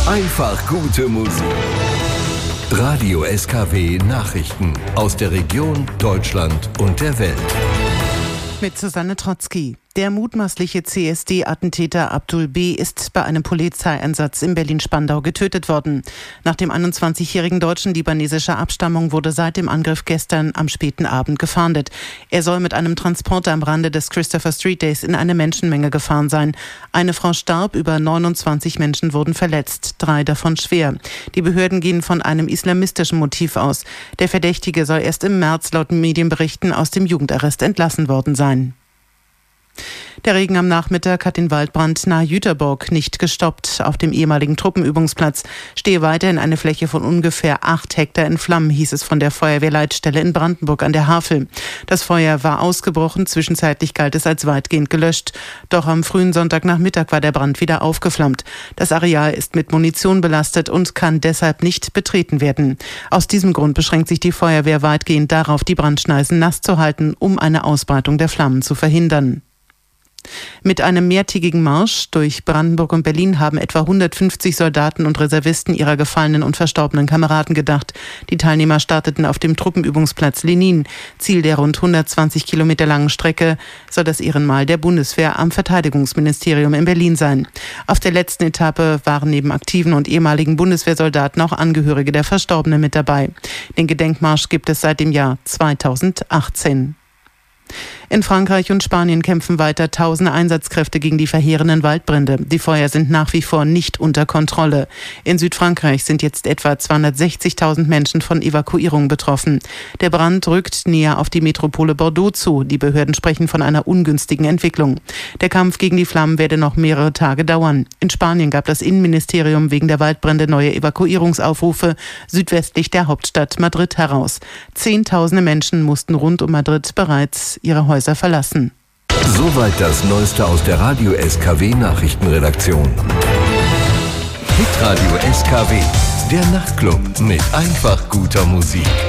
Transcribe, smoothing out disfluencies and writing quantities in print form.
Einfach gute Musik. Radio SKW Nachrichten aus der Region, Deutschland und der Welt. Mit Susanne Trotzki. Der mutmaßliche CSD-Attentäter Abdul B. ist bei einem Polizeieinsatz in Berlin-Spandau getötet worden. Nach dem 21-jährigen Deutschen libanesischer Abstammung wurde seit dem Angriff gestern am späten Abend gefahndet. Er soll mit einem Transporter am Rande des Christopher Street Days in eine Menschenmenge gefahren sein. Eine Frau starb, über 29 Menschen wurden verletzt, 3 davon schwer. Die Behörden gehen von einem islamistischen Motiv aus. Der Verdächtige soll erst im März laut Medienberichten aus dem Jugendarrest entlassen worden sein. Der Regen am Nachmittag hat den Waldbrand nahe Jüterbock nicht gestoppt. Auf dem ehemaligen Truppenübungsplatz stehe weiterhin eine Fläche von ungefähr 8 Hektar in Flammen, hieß es von der Feuerwehrleitstelle in Brandenburg an der Havel. Das Feuer war ausgebrochen, zwischenzeitlich galt es als weitgehend gelöscht. Doch am frühen Sonntagnachmittag war der Brand wieder aufgeflammt. Das Areal ist mit Munition belastet und kann deshalb nicht betreten werden. Aus diesem Grund beschränkt sich die Feuerwehr weitgehend darauf, die Brandschneisen nass zu halten, um eine Ausbreitung der Flammen zu verhindern. Mit einem mehrtägigen Marsch durch Brandenburg und Berlin haben etwa 150 Soldaten und Reservisten ihrer gefallenen und verstorbenen Kameraden gedacht. Die Teilnehmer starteten auf dem Truppenübungsplatz Lenin. Ziel der rund 120 Kilometer langen Strecke soll das Ehrenmal der Bundeswehr am Verteidigungsministerium in Berlin sein. Auf der letzten Etappe waren neben aktiven und ehemaligen Bundeswehrsoldaten auch Angehörige der Verstorbenen mit dabei. Den Gedenkmarsch gibt es seit dem Jahr 2018. In Frankreich und Spanien kämpfen weiter tausende Einsatzkräfte gegen die verheerenden Waldbrände. Die Feuer sind nach wie vor nicht unter Kontrolle. In Südfrankreich sind jetzt etwa 260.000 Menschen von Evakuierung betroffen. Der Brand rückt näher auf die Metropole Bordeaux zu. Die Behörden sprechen von einer ungünstigen Entwicklung. Der Kampf gegen die Flammen werde noch mehrere Tage dauern. In Spanien gab das Innenministerium wegen der Waldbrände neue Evakuierungsaufrufe südwestlich der Hauptstadt Madrid heraus. Zehntausende Menschen mussten rund um Madrid bereits ihre Häuser verlassen. Soweit das Neueste aus der Radio SKW Nachrichtenredaktion. Hitradio SKW, der Nachtclub mit einfach guter Musik.